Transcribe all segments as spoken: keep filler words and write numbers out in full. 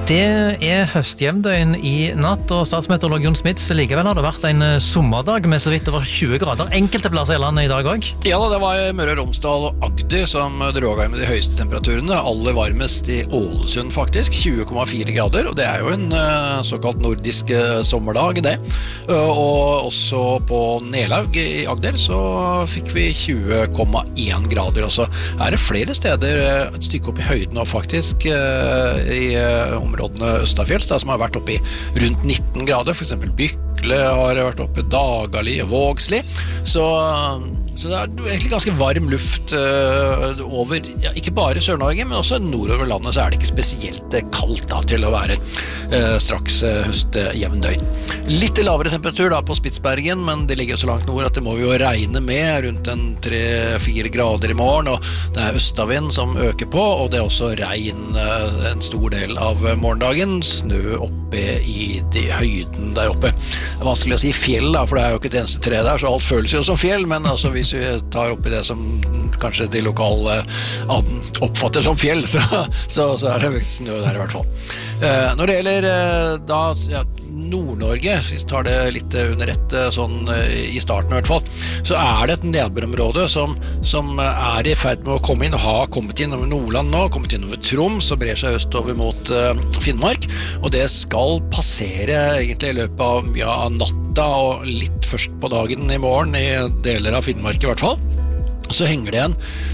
Det er høstjevndøgn i natt, og statsmeteorolog Jon Smits, likevel har det vært en sommerdag med så vidt over tjue grader. Enkelte plasser i landet i dag også. Ja, det var Møre og Romsdal og Agder som dro av med de høyeste temperaturene. Aller varmest i Ålesund faktisk, tjue komma fire grader, og det er jo en uh, såkalt nordisk uh, sommerdag det. Uh, og også på Nelaug i Agder så fikk vi tjue komma en grader. Og så er det flere steder uh, et stykke opp i høyden og faktisk uh, i uh, områdene Østafjells, da, som har vært oppe i rundt nitten grader, for eksempel Bykle har vært oppe, Dagali og Vågsli, så, så det er egentlig ganske varm luft uh, over, ja, ikke bare Sør-Norge, men også nordover landet, så er det ikke spesielt kaldt da, til å være uh, straks uh, høstjevndøgn. Litt lavere temperatur da på Spitsbergen, men det ligger jo så langt nord at det må vi jo regne med rundt en tre fire grader i morgen, og det er østavind som øker på, og det er også regn uh, en stor del av morgendagen, snø oppe i de høyden der oppe. Det er vanskelig å si fjell da, for det er jo ikke et eneste tre der, så alt føles jo som fjell, men altså hvis vi tar opp i det som kanskje de lokale oppfatter som fjell, så, så, så er det snø der i hvert fall. Eh, når det gjelder eh, da, ja, Nord-Norge, hvis vi tar det litt under ett sånn i starten i hvert fall, så er det et nedbørområde som, som er i ferd med å komme inn, og har kommet inn over Nordland nå, kommet inn over Troms og brer seg østover mot uh, Finnmark, og det skal passere egentlig i løpet av, ja, natta og litt først på dagen i morgen i deler av Finnmark i hvert fall. Så henger det igjen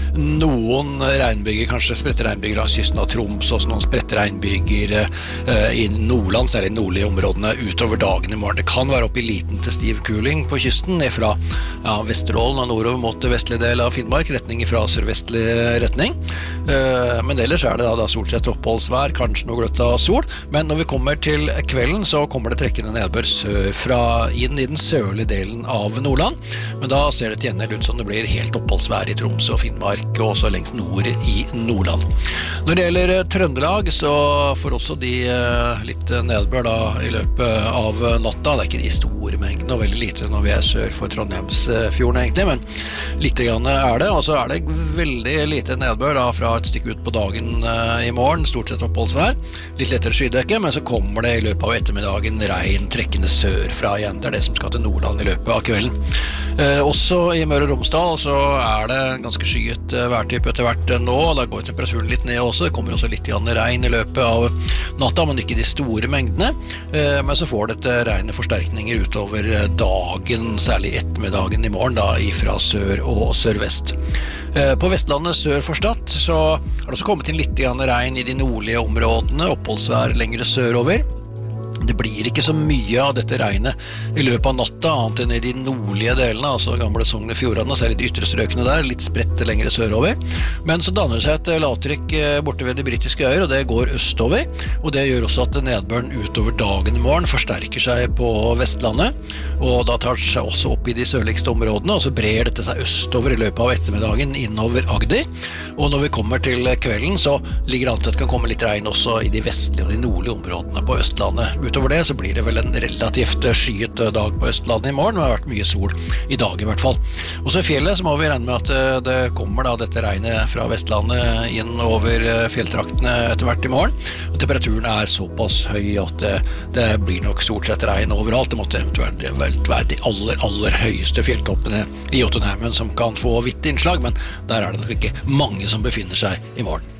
noen regnbyger, kanskje spredte regnbyger langs kysten av Troms, og noen spredte regnbyger uh, i Nordland, særlig i nordlige områdene, utover dagen i morgen. Det kan være opp i liten til stiv kuling på kysten, fra ja, Vesterålen og nordover mot det vestlige del av Finnmark, retning fra sørvestlig retning. Uh, men ellers er det da, da stort sett oppholdsvær, kanskje noe gløtt av sol, men når vi kommer til kvelden, så kommer det trekkende nedbør sørfra inn i den sørlige delen av Nordland, men da ser det til gjengjeld ut som det blir helt oppholdsvær i Troms og Finnmark, og også lengst nord i Nordland. Når det gjelder Trøndelag, så får også de litt nedbør da i løpet av natta. Det er ikke de store mengdene, og veldig lite når vi er sør for Trondheimsfjorden egentlig, men litt grann er det, og så er det veldig lite nedbør da fra et stykke ut på dagen i morgen, stort sett oppholdsvær, litt lettere skydekke, men så kommer det i løpet av ettermiddagen regn trekkende sørfra igjen. Det er det som skal til Nordland i løpet av kvelden. Eh, også i Møre og Romsdal så er det ganske skyet værtype etter hvert nå, da går temperaturen litt ned også, det kommer også litt regn i løpet av natta, men ikke de store mengdene, eh, men så får dette regnet forsterkninger utover dagen, særlig ettermiddagen i morgen da, fra sør og sørvest. Eh, på Vestlandet sør for Stad så har det også kommet inn litt regn i de nordlige områdene, oppholdsvær lengre sørover. Det blir ikke så mye av dette regnet i løpet av natta, annet enn i de nordlige delene, altså gamle Sogn og Fjordane, særlig de ytre strøkene der, litt spredt lengre sørover. Men så danner det seg et lavtrykk borte ved de britiske øyer, og det går østover, og det gjør også at nedbøren utover dagen i morgen forsterker seg på Vestlandet, og da tar det seg også opp i de sørligste områdene, og så brer dette seg østover i løpet av ettermiddagen innover Agder, og når vi kommer til kvelden så ligger det an til at det kan komme litt regn også i de vestlige og de nordlige områdene på Østlandet. Utover det så blir det vel en relativt skyet dag på Østlandet i morgen, men det har vært mye sol i dag i hvert fall. Og så i fjellet så må vi regne med at det kommer da dette regnet fra Vestlandet inn over fjelltraktene etter hvert i morgen, og temperaturen er såpass høy at det, det blir nok stort sett regn overalt. Det måtte eventuelt være de aller, aller høyeste fjelltoppene i Jotunheimen som kan få vidt innslag, men der er det nok ikke mange som befinner seg i morgen.